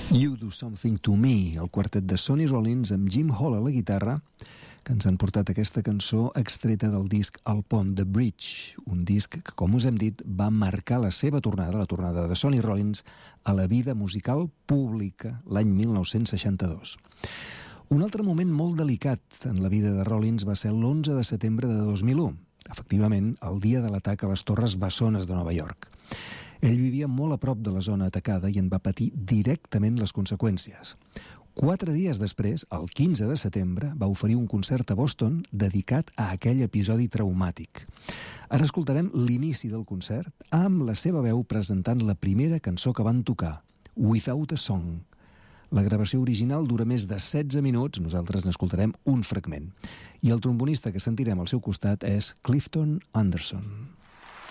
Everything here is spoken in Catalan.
You Do Something to Me, el quartet de Sonny Rollins amb Jim Hall a la guitarra, que ens han portat aquesta cançó extreta del disc El Pont, The Bridge, un disc que, com us hem dit, va marcar la seva tornada, la tornada de Sonny Rollins, a la vida musical pública l'any 1962. Un altre moment molt delicat en la vida de Rollins va ser l'11 de setembre de 2001, efectivament, el dia de l'atac a les Torres Bessones de Nova York. Ell vivia molt a prop de la zona atacada i en va patir directament les conseqüències. 4 dies després, el 15 de setembre, va oferir un concert a Boston dedicat a aquell episodi traumàtic. Ara escoltarem l'inici del concert amb la seva veu presentant la primera cançó que van tocar, Without a Song. La gravació original dura més de 16 minuts, nosaltres n'escoltarem un fragment. I el trombonista que sentirem al seu costat és Clifton Anderson.